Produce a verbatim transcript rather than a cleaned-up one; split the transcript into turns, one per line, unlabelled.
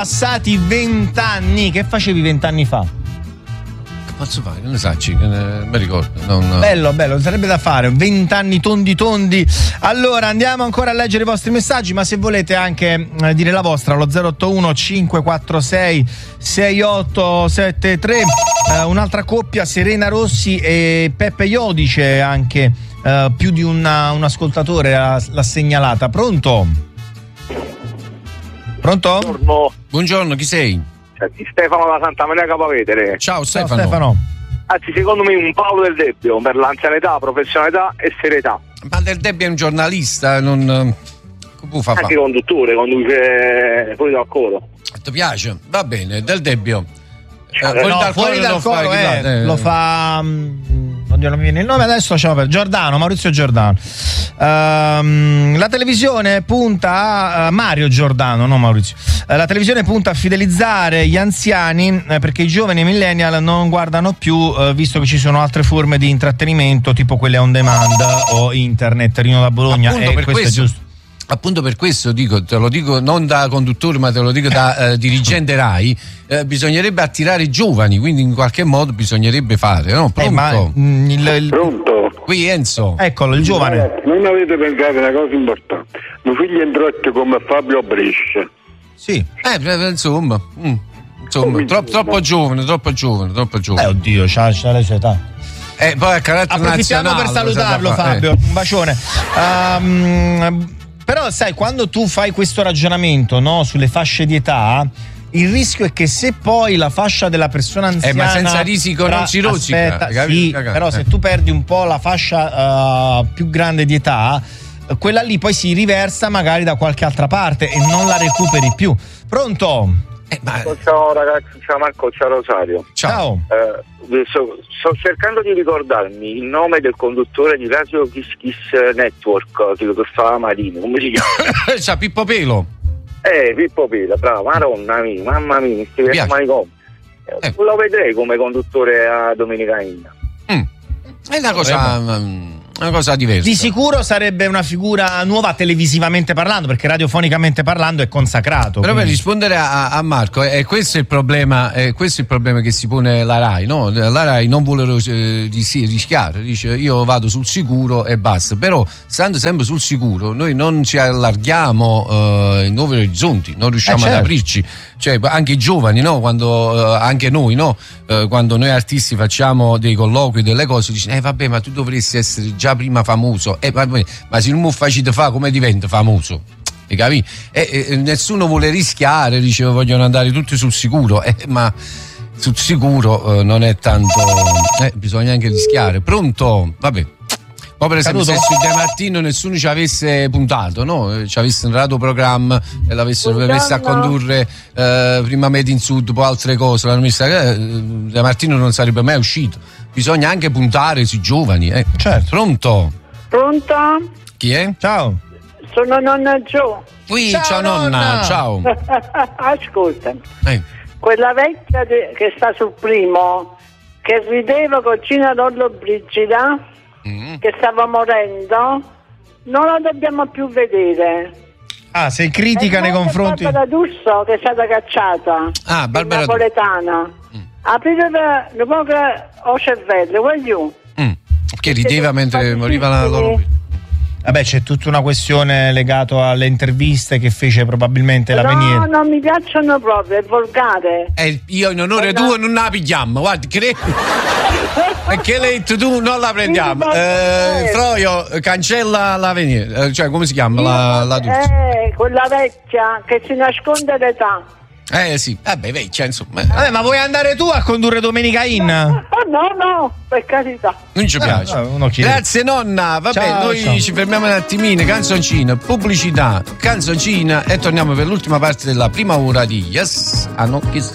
passati vent'anni. Che facevi vent'anni fa?
Posso fare, non ne so, non mi ricordo. Non...
Bello, bello, sarebbe da fare. Vent'anni tondi tondi. Allora andiamo ancora a leggere i vostri messaggi, ma se volete anche eh, dire la vostra, allo zero otto uno cinque quattro sei sei otto sette tre. Eh, un'altra coppia, Serena Rossi e Peppe Iodice, anche eh, più di una, un ascoltatore l'ha, l'ha segnalata. Pronto? Pronto?
Buongiorno.
Buongiorno, chi sei?
Stefano da Santa Maria Capovetere.
Ciao Stefano.
Ciao, Stefano.
Anzi, secondo me un Paolo del Debbio per l'anzianità, professionalità e serietà.
Ma Del Debbio è un giornalista, non come fa
Anche
fa?
conduttore, conduce fuori dal coro.
Ti piace? Va bene, Del Debbio.
Eh, fuori no, dal fuori dal coro, eh, eh. lo fa. Oddio, non mi viene il nome adesso. Lasciamo per Giordano, Maurizio Giordano. Um, la televisione punta a uh, Mario Giordano, no Maurizio. Uh, la televisione punta a fidelizzare gli anziani eh, perché i giovani e i millennial non guardano più, uh, visto che ci sono altre forme di intrattenimento, tipo quelle on demand o internet. Rino da Bologna.
Appunto,
eh,
per
questo
questo,
è giusto.
Appunto per questo dico, te lo dico non da conduttore, ma te lo dico da eh, dirigente Rai, eh, bisognerebbe attirare i giovani, quindi in qualche modo bisognerebbe fare, no? Pronto?
Eh, ma, mh, il, il...
Pronto?
Qui Enzo.
Eccolo, il giovane.
Ragazzi, non avete pensato a una cosa importante. Mio figlio è introdotto come Fabio Brescia.
Sì.
Eh, insomma, mm, insomma troppo, troppo giovane, troppo giovane, troppo giovane.
Eh, oddio, c'ha, c'ha le sue età.
Eh, poi a carattere
approfittiamo
nazionale.
per salutarlo, Fabio. Eh. Un bacione. Um, però, sai, quando tu fai questo ragionamento, no, sulle fasce di età, il rischio è che se poi la fascia della persona anziana.
Eh, ma senza risico
tra,
non si rosica.
Aspetta, sì, però se tu perdi un po' la fascia uh, più grande di età, quella lì poi si riversa magari da qualche altra parte e non la recuperi più. Pronto?
Eh, ma...
Ciao ragazzi, ciao Marco, ciao Rosario.
Ciao.
Eh, sto, sto cercando di ricordarmi il nome del conduttore di Radio Kiss Kiss Network, che fa Marino, come si chiama?
C'ha Pippo Pelo.
Eh, Pippo Pelo, bravo, Maronna mia, mamma mia, mi scrive a manicomio. Eh. Lo vedrei come conduttore a Domenica Inna.
Mm. È una cosa... Um... una cosa diversa.
Di sicuro sarebbe una figura nuova televisivamente parlando, perché radiofonicamente parlando è consacrato.
Però
quindi.
per rispondere a, a Marco, è questo il problema, è questo il problema che si pone la Rai, no? La Rai non vuole eh, rischiare, dice io vado sul sicuro e basta. Però stando sempre sul sicuro, noi non ci allarghiamo eh, in nuovi orizzonti, non riusciamo eh, certo. ad aprirci. Cioè anche i giovani, no? Quando eh, anche noi, no? Eh, quando noi artisti facciamo dei colloqui, delle cose, dicono eh vabbè, ma tu dovresti essere già prima famoso, eh, vabbè, ma se non mi facete fa come diventa famoso? E capi? E, e, nessuno vuole rischiare, dice vogliono andare tutti sul sicuro, eh, ma sul sicuro eh, non è tanto, eh, bisogna anche rischiare. Pronto? Vabbè. Poi per esempio Caduto. Se su De Martino nessuno ci avesse puntato, no? Ci avesse un radioprogramma e l'avessero messo a condurre eh, prima Made in Sud, poi altre cose, l'hanno messa, eh, De Martino non sarebbe mai uscito. Bisogna anche puntare sui giovani, eh.
Certo.
Pronto?
Pronto?
Chi è?
Ciao.
Sono nonna Gio.
Qui,
ciao,
ciao nonna,
nonna.
ciao.
Ascolta,
eh.
quella vecchia de- che sta sul primo, che rideva con Gina Rollo Brigida, mm. che stava morendo, non la dobbiamo più vedere.
Ah, sei critica nei confronti.
Barbara D'Urso che è stata cacciata.
Ah, Barbara
napoletana. Mm. Aprite le poche o cervello, voglio.
Mm. Che rideva mentre moriva la loro.
Vabbè, c'è tutta una questione legata alle interviste che fece probabilmente
no,
l'Avvenire.
No, non mi piacciono proprio, è volgare.
Eh, io in onore
no.
tuo non la pigliamo, guardi, cre... perché l'hai detto tu non la prendiamo. Eh, Froio, cancella l'Avvenire, eh, cioè come si chiama la, la
Eh, quella vecchia che si nasconde l'età.
Eh sì, vabbè, vecchia, insomma.
Vabbè, ma vuoi andare tu a condurre Domenica In?
No, no, no, per carità.
Non ci piace.
Ah, no,
grazie nonna, vabbè, ciao, noi ciao. Ci fermiamo un attimino, canzoncina, pubblicità, canzoncina e torniamo per l'ultima parte della prima ora di Yes, I Know Kiss.